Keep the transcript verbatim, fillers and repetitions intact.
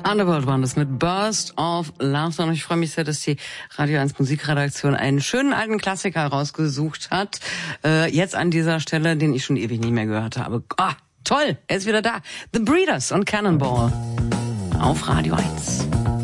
Underworld waren das mit Burst of Laughter. Und ich freue mich sehr, dass die Radio eins Musikredaktion einen schönen alten Klassiker rausgesucht hat. Äh, jetzt an dieser Stelle, den ich schon ewig nicht mehr gehört habe. Ah, toll, er ist wieder da. The Breeders und Cannonball auf Radio eins.